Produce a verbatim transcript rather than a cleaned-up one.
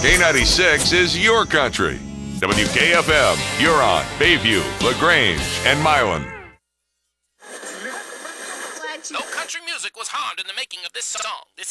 K ninety-six is your country. W K F M, Huron, Bayview, LaGrange, and Milan. No country music was harmed in the making of this song. This